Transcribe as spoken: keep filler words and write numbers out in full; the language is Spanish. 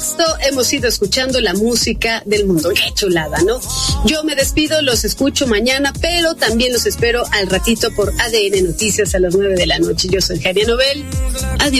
esto hemos ido escuchando la música del mundo. Qué chulada, ¿no? Yo me despido, los escucho mañana, pero también los espero al ratito por A D N Noticias a las nueve de la noche. Yo soy Jaria Nobel. Adiós.